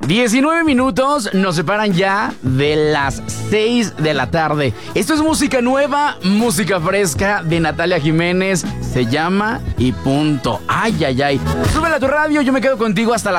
19 minutos nos separan ya de las 6 de la tarde. Esto es música nueva, música fresca de Natalia Jiménez. Se llama Y Punto. Ay, ay, ay. Súbela a tu radio, yo me quedo contigo hasta las